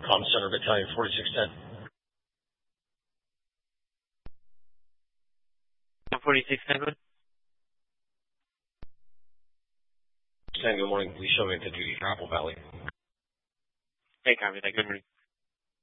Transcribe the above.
Comm Center Battalion 4610. 4610. Good morning. Please show me into duty for Apple Valley. Hey, copy that. Good morning.